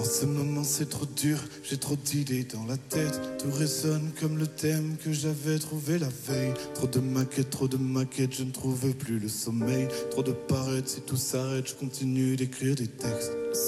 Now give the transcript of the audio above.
ce moment c'est trop dur, j'ai trop d'idées dans la tête. Tout résonne comme le thème que j'avais trouvé la veille. Trop de maquettes, je ne trouvais plus le sommeil. Trop de paraître, si tout s'arrête, je continue d'écrire des textes.